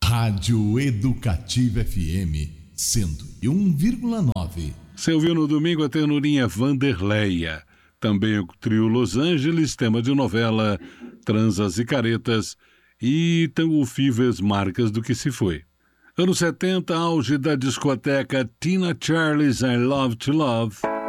Rádio Educativa FM 101,9. Você ouviu no domingo a tenorinha Vanderleia. Também o trio Los Angeles, tema de novela Transas e Caretas, e o Fivers, Marcas do que se foi. Anos 70, auge da discoteca Tina Charles, I Love to Love.